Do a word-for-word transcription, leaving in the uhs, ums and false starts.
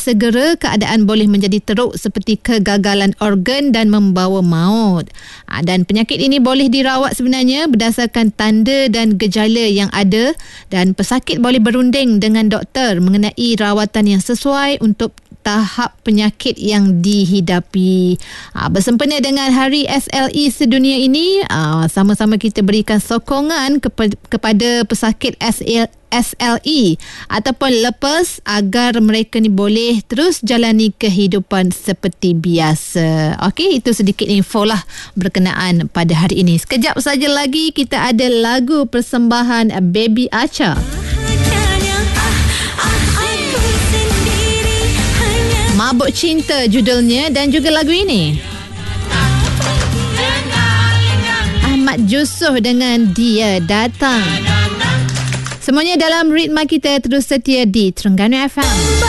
segera, keadaan boleh menjadi teruk seperti kegagalan organ dan membawa maut. Ha, dan penyakit ini boleh dirawat sebenarnya berdasarkan tanda dan gejala yang ada, dan pesakit boleh berunding dengan doktor mengenai rawatan yang sesuai untuk tahap penyakit yang dihidapi. Ha, bersempena dengan Hari S L E sedunia ini, ha, sama-sama kita berikan sokongan kepa- kepada pesakit S L E ataupun lepers agar mereka ni boleh terus jalani kehidupan seperti biasa. Okey, itu sedikit info lah berkenaan pada hari ini. Sekejap saja lagi kita ada lagu persembahan Baby Acha. Mabuk Cinta judulnya, dan juga lagu ini Ahmad Yusof dengan Dia Datang. Semuanya dalam ritma kita terus setia di Terengganu F M.